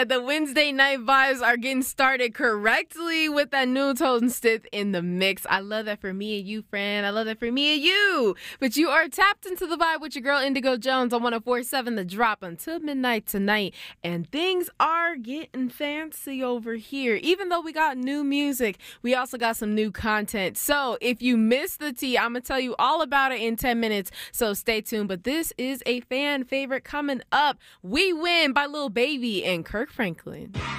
the Wednesday night vibes are getting started correctly with that new Tone Stith in the mix. I love that for me and you, friend. I love that for me and you. But you are tapped into the vibe with your girl Indigo Jones on 104.7 The Drop until midnight tonight. And things are getting fancy over here. Even though we got new music, we also got some new content. So if you missed the tea, I'm going to tell you all about it in 10 minutes. So stay tuned. But this is a fan favorite coming up. We Win by Lil Baby and Kirk Franklin.